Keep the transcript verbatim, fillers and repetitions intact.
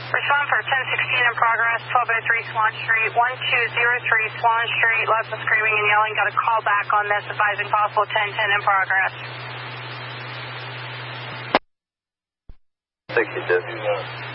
Respond for ten sixteen in progress, twelve oh three Swan Street, one two zero three Swan Street. Lots of screaming and yelling. Got a call back on this, advising possible ten ten in progress. sixty-two.